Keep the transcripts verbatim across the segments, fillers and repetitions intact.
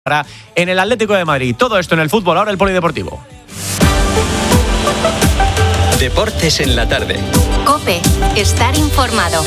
en el Atlético de Madrid. Todo esto en el fútbol, ahora el polideportivo. Deportes en la tarde. COPE. Estar informado.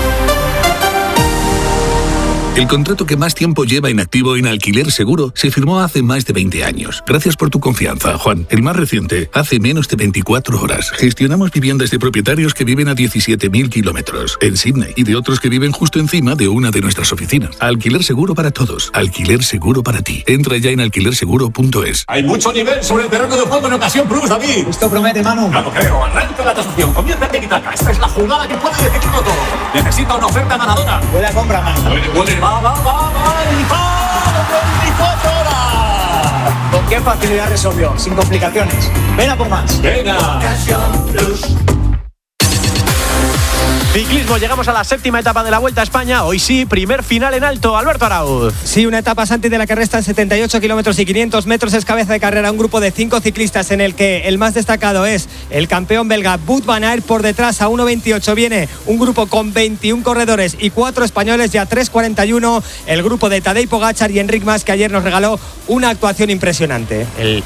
El contrato que más tiempo lleva inactivo en Alquiler Seguro se firmó hace más de veinte años. Gracias por tu confianza, Juan. El más reciente, hace menos de veinticuatro horas. Gestionamos viviendas de propietarios que viven a diecisiete mil kilómetros en Sydney y de otros que viven justo encima de una de nuestras oficinas. Alquiler Seguro para todos. Alquiler Seguro para ti. Entra ya en alquiler seguro punto es. Hay mucho nivel sobre el terreno de juego en ocasión Plus, David. Esto promete, Manu. Claro, creo. Arranca la tasación. Comienza Tiki-Taka. Esta es la jugada que puede decidirlo todo. Necesita una oferta ganadora. Buena compra, Manu. Puede, puede. Va, va, va, va, y va, veinticuatro horas. ¿Con qué facilidad resolvió? Sin complicaciones. Ven a por más. Venga. Ciclismo, llegamos a la séptima etapa de la Vuelta a España. Hoy sí, primer final en alto. Alberto Arauz. Sí, una etapa Santi de la que restan setenta y ocho kilómetros y quinientos metros. Es cabeza de carrera un grupo de cinco ciclistas en el que el más destacado es el campeón belga Wout van Aert. Por detrás a uno veintiocho viene un grupo con veintiún corredores y cuatro españoles. Y a tres cuarenta y uno el grupo de Tadej Pogačar y Enric Mas, que ayer nos regaló una actuación impresionante. El...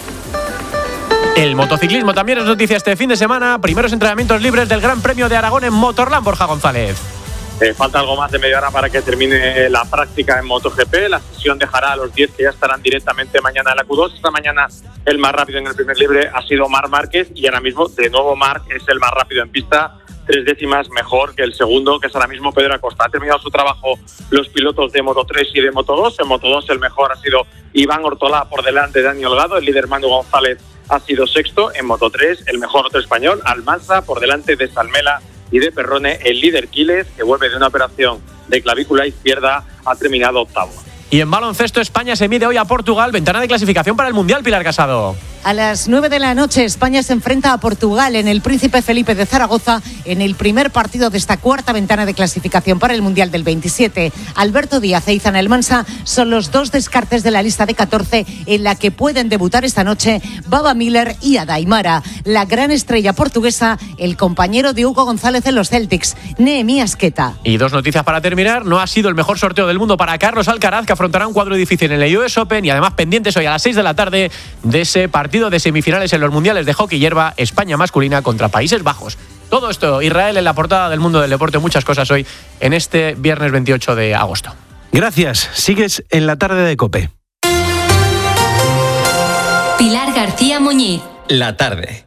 El motociclismo también es noticia este fin de semana. Primeros entrenamientos libres del Gran Premio de Aragón en Motorland, Borja González. Eh, falta algo más de media hora para que termine la práctica en MotoGP. La sesión dejará a los diez que ya estarán directamente mañana en la Q dos. Esta mañana el más rápido en el primer libre ha sido Marc Márquez y ahora mismo de nuevo Marc es el más rápido en pista. Tres décimas mejor que el segundo, que es ahora mismo Pedro Acosta. Ha terminado su trabajo los pilotos de Moto tres y de Moto dos. En Moto dos el mejor ha sido Iván Ortolá por delante de Dani Holgado. El líder Manu González ha sido sexto. En Moto tres el mejor otro español, Almansa, por delante de Salmela y de Perrone. El líder Quiles, que vuelve de una operación de clavícula izquierda, ha terminado octavo. Y en baloncesto, España se mide hoy a Portugal. Ventana de clasificación para el Mundial, Pilar Casado. A las nueve de la noche, España se enfrenta a Portugal en el Príncipe Felipe de Zaragoza en el primer partido de esta cuarta ventana de clasificación para el Mundial del veintisiete. Alberto Díaz e Izan Almansa son los dos descartes de la lista de catorce en la que pueden debutar esta noche Baba Miller y Adaimara. La gran estrella portuguesa, el compañero de Hugo González en los Celtics, Nehemías Queta. Y dos noticias para terminar. No ha sido el mejor sorteo del mundo para Carlos Alcaraz, que afrontará un cuadro difícil en el U S Open, y además pendientes hoy a las seis de la tarde de ese partido de semifinales en los mundiales de hockey hierba, España masculina contra Países Bajos. Todo esto, Israel en la portada del mundo del deporte, muchas cosas hoy en este viernes veintiocho de agosto. Gracias, sigues en la tarde de COPE. Pilar García Muñiz. La tarde.